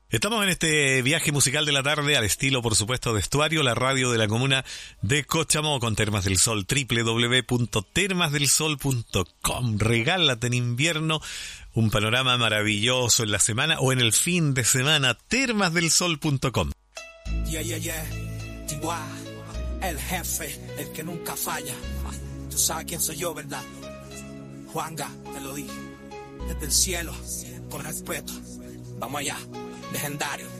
Estamos en este viaje musical de la tarde al estilo, por supuesto, de Estuario, la radio de la comuna de Cochamó con Termas del Sol, www.termasdelsol.com. Regálate en invierno un panorama maravilloso en la semana o en el fin de semana, termasdelsol.com. Yeah. Chihuahua, el jefe, el que nunca falla. Tú sabes quién soy yo, ¿verdad? Juanga, te lo dije. Desde el cielo, con respeto. Vamos allá, legendario.